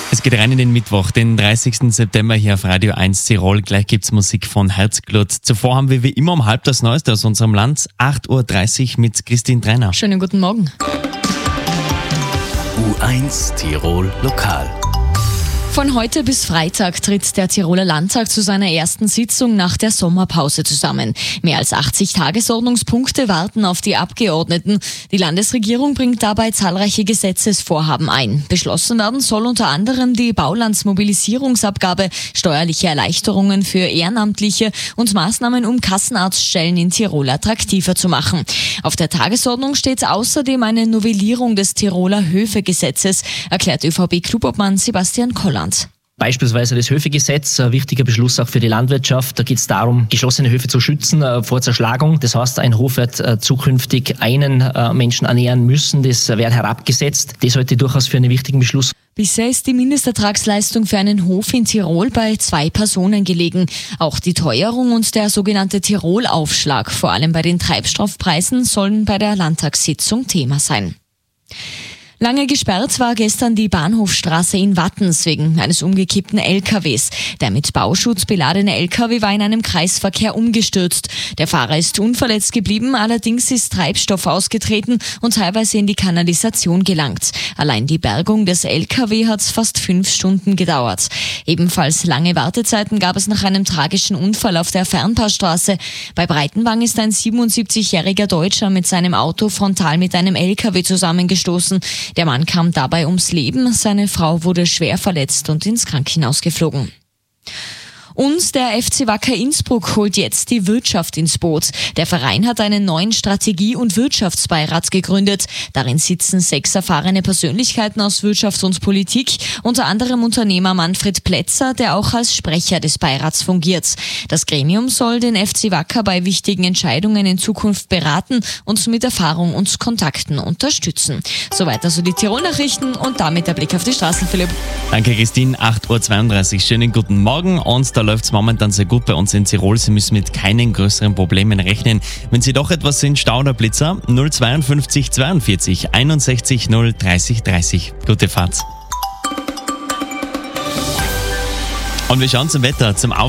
Es geht rein in den Mittwoch, den 30. September hier auf Radio 1 Tirol. Gleich gibt's Musik von Herzglut. Zuvor haben wir wie immer um halb das Neueste aus unserem Land. 8.30 Uhr mit Christine Trainer. Schönen guten Morgen. U1 Tirol Lokal. Von heute bis Freitag tritt der Tiroler Landtag zu seiner ersten Sitzung nach der Sommerpause zusammen. Mehr als 80 Tagesordnungspunkte warten auf die Abgeordneten. Die Landesregierung bringt dabei zahlreiche Gesetzesvorhaben ein. Beschlossen werden soll unter anderem die Baulandsmobilisierungsabgabe, steuerliche Erleichterungen für Ehrenamtliche und Maßnahmen, um Kassenarztstellen in Tirol attraktiver zu machen. Auf der Tagesordnung steht außerdem eine Novellierung des Tiroler Höfegesetzes, erklärt ÖVP-Clubobmann Sebastian Kolland. Beispielsweise das Höfegesetz, ein wichtiger Beschluss auch für die Landwirtschaft. Da geht es darum, geschlossene Höfe zu schützen vor Zerschlagung. Das heißt, ein Hof wird zukünftig einen Menschen ernähren müssen. Das wird herabgesetzt. Das halte ich durchaus für einen wichtigen Beschluss. Bisher ist die Mindestertragsleistung für einen Hof in Tirol bei 2 Personen gelegen. Auch die Teuerung und der sogenannte Tirol-Aufschlag, vor allem bei den Treibstoffpreisen, sollen bei der Landtagssitzung Thema sein. Lange gesperrt war gestern die Bahnhofstraße in Wattens wegen eines umgekippten LKWs. Der mit Bauschutz beladene LKW war in einem Kreisverkehr umgestürzt. Der Fahrer ist unverletzt geblieben, allerdings ist Treibstoff ausgetreten und teilweise in die Kanalisation gelangt. Allein die Bergung des LKW hat fast 5 Stunden gedauert. Ebenfalls lange Wartezeiten gab es nach einem tragischen Unfall auf der Fernpassstraße. Bei Breitenwang ist ein 77-jähriger Deutscher mit seinem Auto frontal mit einem LKW zusammengestoßen. Der Mann kam dabei ums Leben, seine Frau wurde schwer verletzt und ins Krankenhaus geflogen. Und der FC Wacker Innsbruck holt jetzt die Wirtschaft ins Boot. Der Verein hat einen neuen Strategie- und Wirtschaftsbeirat gegründet. Darin sitzen 6 erfahrene Persönlichkeiten aus Wirtschaft und Politik, unter anderem Unternehmer Manfred Plätzer, der auch als Sprecher des Beirats fungiert. Das Gremium soll den FC Wacker bei wichtigen Entscheidungen in Zukunft beraten und mit Erfahrung und Kontakten unterstützen. Soweit also die Tirol-Nachrichten und damit der Blick auf die Straßen, Philipp. Danke Christine, 8.32 Uhr. Schönen guten Morgen. Und da läuft es momentan sehr gut bei uns in Tirol. Sie müssen mit keinen größeren Problemen rechnen. Wenn Sie doch etwas sind, Stau oder Blitzer, 052 42 61 0 30 30. Gute Fahrt. Und wir schauen zum Wetter, zum